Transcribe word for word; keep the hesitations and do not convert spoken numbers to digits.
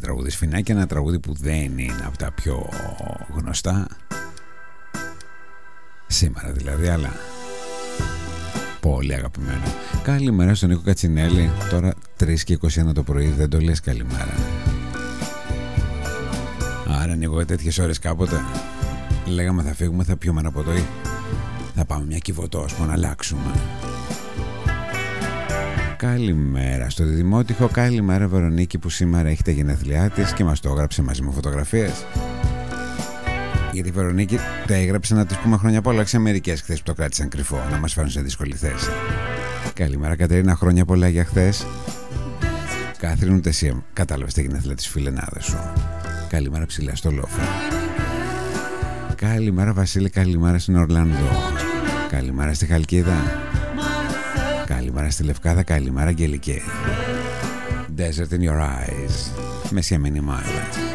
τραγούδι Σφινάκη, ένα τραγούδι που δεν είναι από τα πιο γνωστά σήμερα δηλαδή, αλλά πολύ αγαπημένο. Καλημέρα στον Νίκο Κατσινέλη. Τώρα τρεις και είκοσι ένα το πρωί, δεν το λες καλημέρα? Άρα Νίκο, τέτοιες ώρες κάποτε λέγαμε θα φύγουμε, θα πιούμε ένα ποτό ή θα πάμε μια Κιβωτό, ας πούμε, να αλλάξουμε. Καλημέρα στο Δημότυχο. Καλημέρα Βερονίκη, που σήμερα έχει τα γενέθλιά της και μας το έγραψε μαζί με φωτογραφίες. Γιατί η Βερονίκη τα έγραψε να της πούμε χρόνια πολλά σε μερικές χθες που το κράτησαν κρυφό, να μας φέρουν σε δύσκολη θέση. Καλημέρα Κατερίνα, χρόνια πολλά για χθες. Κάθριν, ούτε εσύ κατάλαβες τα γενέθλια της φιλενάδας σου. Καλημέρα ψηλά στο Λόφο. Καλημέρα Βασίλη, καλημέρα στην Ορλάνδο. Καλημέρα στη Χαλκίδα. Καλημέρα στη Λευκάδα, καλημέρα Αγγελική. Desert in your eyes. Μεσία Μινιμάλα.